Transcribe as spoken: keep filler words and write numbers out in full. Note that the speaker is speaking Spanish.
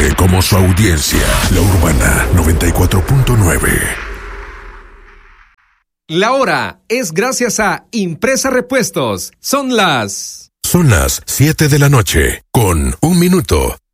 grande como su audiencia. La Urbana noventa y cuatro punto nueve. La hora es gracias a Impresa Repuestos. Son las... Son las siete de la noche, con un minuto.